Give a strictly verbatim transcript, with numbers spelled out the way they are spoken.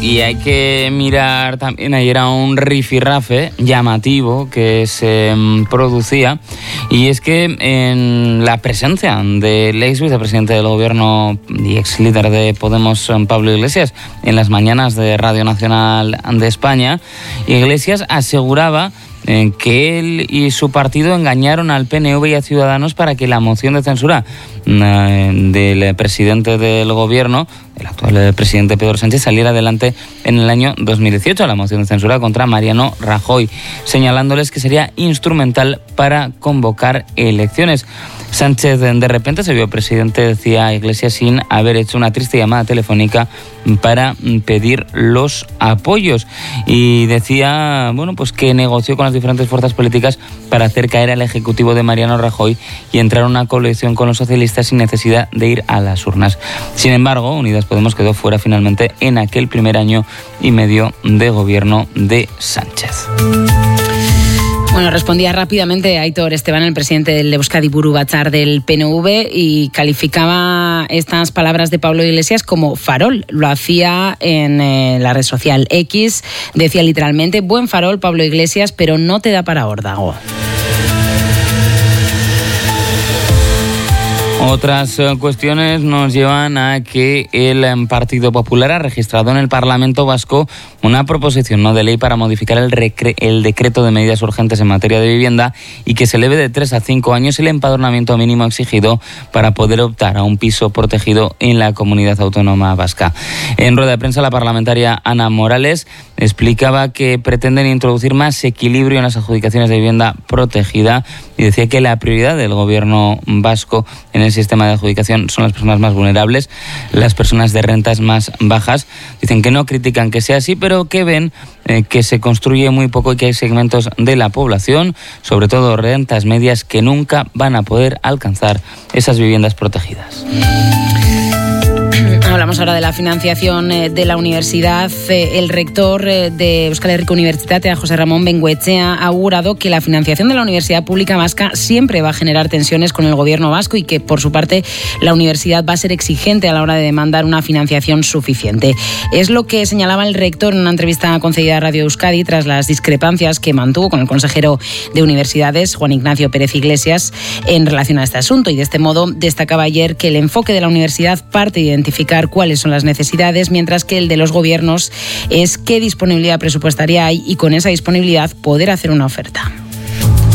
y hay que mirar también, ayer era un rifirrafe llamativo que se um, producía, y es que en la presencia del ex vicepresidente del gobierno y ex líder de Podemos, Pablo Iglesias, en las mañanas de Radio Nacional de España, Iglesias aseguraba eh, que él y su partido engañaron al P N V y a Ciudadanos para que la moción de censura eh, del presidente del gobierno, el actual presidente Pedro Sánchez, saliera adelante en el año dos mil dieciocho, la moción de censura contra Mariano Rajoy, señalándoles que sería instrumental para convocar elecciones. Sánchez de repente se vio presidente, decía Iglesias, sin haber hecho una triste llamada telefónica para pedir los apoyos, y decía, bueno, pues que negoció con las diferentes fuerzas políticas para hacer caer al ejecutivo de Mariano Rajoy y entrar a una coalición con los socialistas sin necesidad de ir a las urnas. Sin embargo, Unidas Podemos quedó fuera finalmente en aquel primer año y medio de gobierno de Sánchez. Bueno, respondía rápidamente Aitor Esteban, el presidente del Euskadi Buru Batzar del P N V, y calificaba estas palabras de Pablo Iglesias como farol. Lo hacía en eh, la red social X, decía literalmente: buen farol, Pablo Iglesias, pero no te da para órdago. Otras cuestiones nos llevan a que el Partido Popular ha registrado en el Parlamento Vasco una proposición no de ley para modificar el, recre- el decreto de medidas urgentes en materia de vivienda y que se eleve de tres a cinco años el empadronamiento mínimo exigido para poder optar a un piso protegido en la comunidad autónoma vasca. En rueda de prensa, la parlamentaria Ana Morales explicaba que pretenden introducir más equilibrio en las adjudicaciones de vivienda protegida y decía que la prioridad del gobierno vasco en el sistema de adjudicación son las personas más vulnerables, las personas de rentas más bajas. Dicen que no critican que sea así, pero que ven eh, que se construye muy poco y que hay segmentos de la población, sobre todo rentas medias, que nunca van a poder alcanzar esas viviendas protegidas. Hablamos ahora de la financiación de la universidad. El rector de Euskal Herriko Unibertsitatea, José Ramón Bengoechea, ha augurado que la financiación de la Universidad Pública Vasca siempre va a generar tensiones con el gobierno vasco y que, por su parte, la universidad va a ser exigente a la hora de demandar una financiación suficiente. Es lo que señalaba el rector en una entrevista concedida a Radio Euskadi tras las discrepancias que mantuvo con el consejero de Universidades, Juan Ignacio Pérez Iglesias, en relación a este asunto. Y de este modo destacaba ayer que el enfoque de la universidad parte de identificar cuáles son las necesidades, mientras que el de los gobiernos es qué disponibilidad presupuestaria hay y con esa disponibilidad poder hacer una oferta.